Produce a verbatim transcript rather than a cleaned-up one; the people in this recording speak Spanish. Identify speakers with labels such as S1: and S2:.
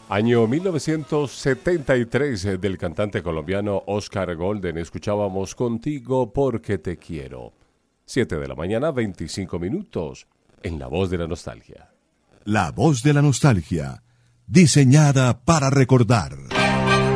S1: Año mil novecientos setenta y tres eh, del cantante colombiano Oscar Golden. Escuchábamos Contigo porque te quiero. siete de la mañana, veinticinco minutos, en La Voz de la Nostalgia.
S2: La Voz de la Nostalgia, diseñada para recordar.